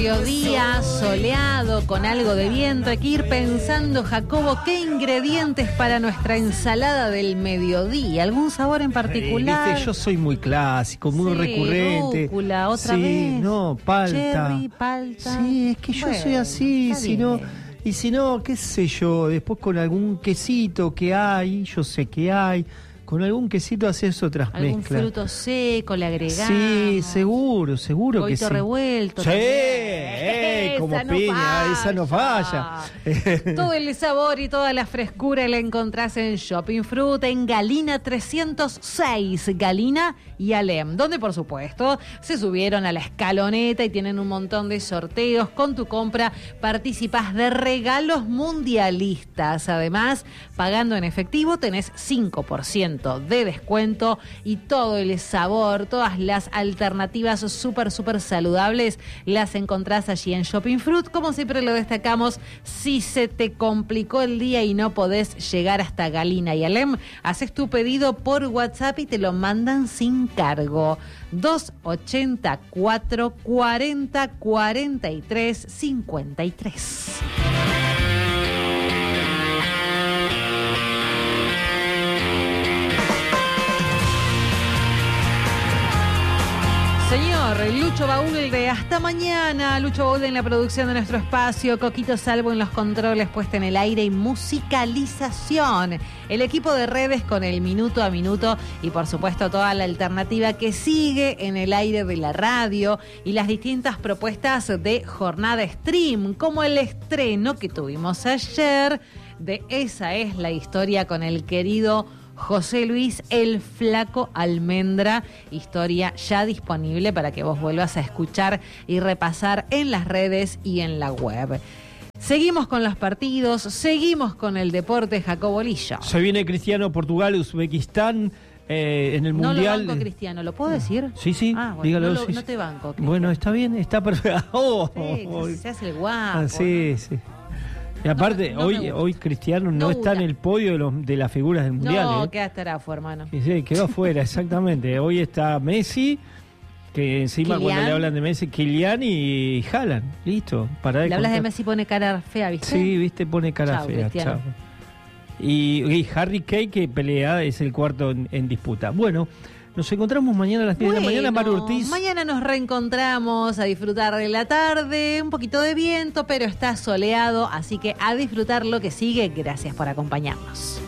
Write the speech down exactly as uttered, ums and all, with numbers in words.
mediodía, soleado, con algo de viento. Hay que ir pensando, Jacobo, qué ingredientes para nuestra ensalada del mediodía. ¿Algún sabor en particular? Eh, viste, yo soy muy clásico, muy sí, recurrente. Rúcula, otra sí, vez. no, palta. Cherry, palta. Sí, es que yo bueno, soy así, está si bien. no, y si no, qué sé yo, después con algún quesito que hay, yo sé que hay, con algún quesito haces otras Algún mezclas. fruto seco le agregamos. Sí, seguro, seguro que sí. Huevito revuelto. Sí, también. eh, como Esa no piña, falla. esa no falla. Todo el sabor y toda la frescura la encontrás en Shopping Fruit, en Galina trescientos seis, Galina y Alem, donde por supuesto se subieron a la escaloneta y tienen un montón de sorteos. Con tu compra participás de regalos mundialistas. Además, pagando en efectivo tenés cinco por ciento de descuento y todo el sabor, todas las alternativas súper, súper saludables las encontrás allí en Shopping Fruit. Como siempre lo destacamos, si se te complicó el día y no podés llegar hasta Galina y Alem, haces tu pedido por WhatsApp y te lo mandan sin cargo. dos ochenta y cuatro, cuarenta, cuarenta y tres, cincuenta y tres. Señor Lucho Baúlde, hasta mañana. Lucho Baúlde en la producción de nuestro espacio, Coquito Salvo en los controles, puesta en el aire y musicalización. El equipo de redes con el minuto a minuto y por supuesto toda la alternativa que sigue en el aire de la radio y las distintas propuestas de jornada stream, como el estreno que tuvimos ayer de Esa es la historia con el querido José Luis El Flaco Almendra, historia ya disponible para que vos vuelvas a escuchar y repasar en las redes y en la web. Seguimos con los partidos, seguimos con el deporte, Jacobo Lillo. Se viene Cristiano, Portugal, Uzbekistán, eh, en el no Mundial. No lo banco, Cristiano, ¿lo puedo decir? Sí, sí, ah, bueno, dígalo. No, lo, sí, no te banco, Cristiano. Bueno, está bien, está perfecto. Oh, sí, oh, se hace el guapo. ah, sí, ¿no? sí. Y aparte, no, no hoy hoy Cristiano no, No está en gusta. el podio de, los, de las figuras del Mundial. No, ¿eh? queda estará fue, hermano. Sí, sí, quedó afuera, exactamente. Hoy está Messi, que encima Kylian. cuando le hablan de Messi, Kylian y Haaland. Listo. Para Le hablas de Messi, pone cara fea, ¿viste? Sí, viste, pone cara Chau, fea. Cristiano. Chao. Y, y Harry Kane, que pelea, es el cuarto en, en disputa. Bueno, nos encontramos mañana a las diez Bueno, de la mañana, Maru Ortiz. Mañana nos reencontramos a disfrutar de la tarde, un poquito de viento, pero está soleado, así que a disfrutar lo que sigue. Gracias por acompañarnos.